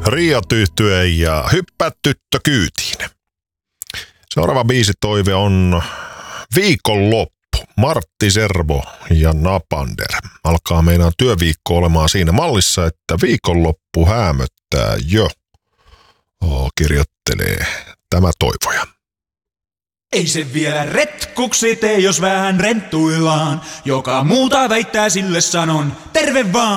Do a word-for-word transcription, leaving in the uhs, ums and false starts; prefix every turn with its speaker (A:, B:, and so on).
A: Riot Yhtye ja Hyppää tyttö kyytiin. Seuraava biisitoive on Viikonloppu. Martti Servo ja Napander. Alkaa meidän työviikko olemaan siinä mallissa, että viikonloppu häämöttää jo. Oh, kirjoittelee tämä toivoja.
B: Ei se vielä retkuksi tee, jos vähän renttuillaan. Joka muuta väittää, sille sanon terve vaan.